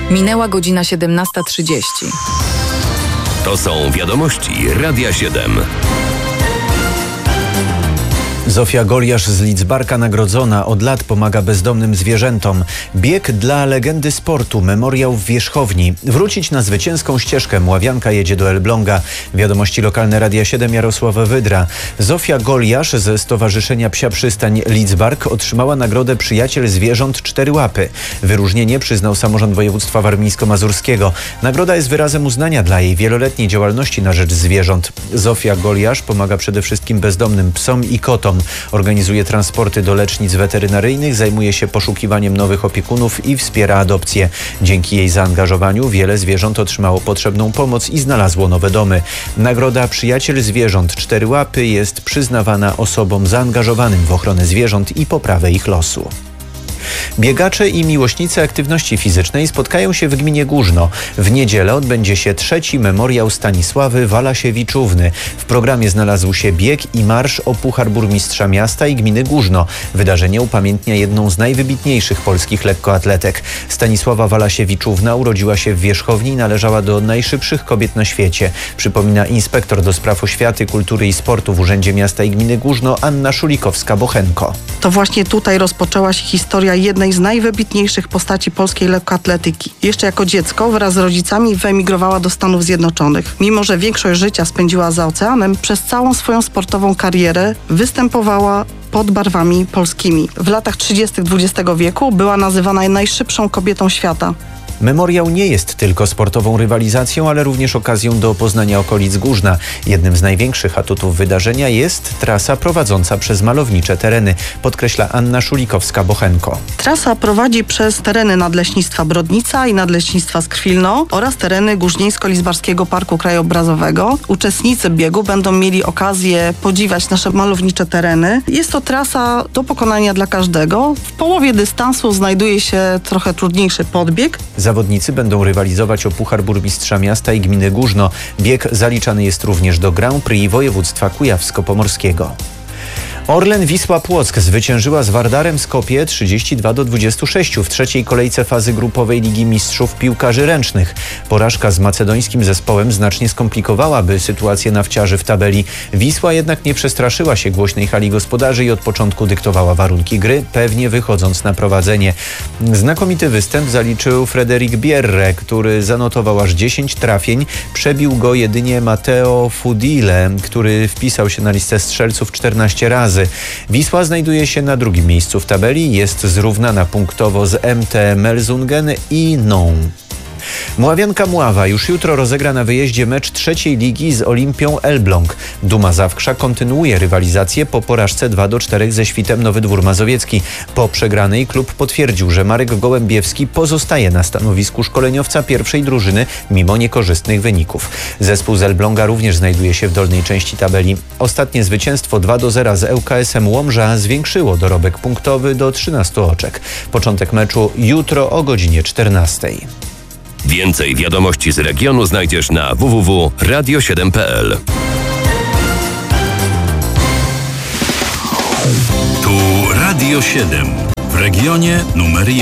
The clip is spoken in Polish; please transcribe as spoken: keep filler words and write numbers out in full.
Minęła godzina siedemnasta trzydzieści. To są wiadomości Radia siedem. Zofia Goliasz z Lidzbarka nagrodzona, od lat pomaga bezdomnym zwierzętom. Bieg dla legendy sportu, memoriał w Wierzchowni. Wrócić na zwycięską ścieżkę, Mławianka jedzie do Elbląga. Wiadomości lokalne Radia siedem, Jarosława Wydra. Zofia Goliasz ze Stowarzyszenia Psia Przystań Lidzbark otrzymała nagrodę Przyjaciel Zwierząt Cztery Łapy. Wyróżnienie przyznał samorząd województwa warmińsko-mazurskiego. Nagroda jest wyrazem uznania dla jej wieloletniej działalności na rzecz zwierząt. Zofia Goliasz pomaga przede wszystkim bezdomnym psom i kotom. Organizuje transporty do lecznic weterynaryjnych, zajmuje się poszukiwaniem nowych opiekunów i wspiera adopcję. Dzięki jej zaangażowaniu wiele zwierząt otrzymało potrzebną pomoc i znalazło nowe domy. Nagroda Przyjaciel Zwierząt Cztery Łapy jest przyznawana osobom zaangażowanym w ochronę zwierząt i poprawę ich losu. Biegacze i miłośnicy aktywności fizycznej spotkają się w gminie Górzno. W niedzielę odbędzie się trzeci memoriał Stanisławy Walasiewiczówny. W programie znalazł się bieg i marsz o Puchar Burmistrza Miasta i Gminy Górzno. Wydarzenie upamiętnia jedną z najwybitniejszych polskich lekkoatletek. Stanisława Walasiewiczówna urodziła się w Wierzchowni i należała do najszybszych kobiet na świecie. Przypomina inspektor do spraw oświaty, kultury i sportu w Urzędzie Miasta i Gminy Górzno Anna Szulikowska-Bochenko. To właśnie tutaj rozpoczęła się historia jednej z najwybitniejszych postaci polskiej lekkoatletyki. Jeszcze jako dziecko wraz z rodzicami wyemigrowała do Stanów Zjednoczonych. Mimo że większość życia spędziła za oceanem, przez całą swoją sportową karierę występowała pod barwami polskimi. W latach trzydziestych dwudziestego wieku była nazywana najszybszą kobietą świata. Memoriał nie jest tylko sportową rywalizacją, ale również okazją do poznania okolic Górzna. Jednym z największych atutów wydarzenia jest trasa prowadząca przez malownicze tereny, podkreśla Anna Szulikowska-Bochenko. Trasa prowadzi przez tereny Nadleśnictwa Brodnica i Nadleśnictwa Skrwilno oraz tereny Górznieńsko-Lizbarskiego Parku Krajobrazowego. Uczestnicy biegu będą mieli okazję podziwiać nasze malownicze tereny. Jest to trasa do pokonania dla każdego. W połowie dystansu znajduje się trochę trudniejszy podbieg. Zawodnicy będą rywalizować o Puchar Burmistrza Miasta i Gminy Górzno. Bieg zaliczany jest również do Grand Prix województwa kujawsko-pomorskiego. Orlen Wisła Płock zwyciężyła z Wardarem Skopie trzydzieści dwa do dwudziestu sześciu w trzeciej kolejce fazy grupowej Ligi Mistrzów Piłkarzy Ręcznych. Porażka z macedońskim zespołem znacznie skomplikowałaby sytuację nawciarzy w tabeli. Wisła jednak nie przestraszyła się głośnej hali gospodarzy i od początku dyktowała warunki gry, pewnie wychodząc na prowadzenie. Znakomity występ zaliczył Frederic Bierre, który zanotował aż dziesięć trafień. Przebił go jedynie Matteo Fudile, który wpisał się na listę strzelców czternaście razy. Wisła znajduje się na drugim miejscu w tabeli, jest zrównana punktowo z M T Melsungen i Nyon. Mławianka Mława już jutro rozegra na wyjeździe mecz trzeciej ligi z Olimpią Elbląg. Duma Zawkrza kontynuuje rywalizację po porażce dwa do czterech ze Świtem Nowy Dwór Mazowiecki. Po przegranej klub potwierdził, że Marek Gołębiewski pozostaje na stanowisku szkoleniowca pierwszej drużyny mimo niekorzystnych wyników. Zespół z Elbląga również znajduje się w dolnej części tabeli. Ostatnie zwycięstwo dwa do zera z L K S-em Łomża zwiększyło dorobek punktowy do trzynastu oczek. Początek meczu jutro o godzinie czternastej. Więcej wiadomości z regionu znajdziesz na w w w kropka radio siedem kropka p l. Tu Radio siedem w regionie numer jeden.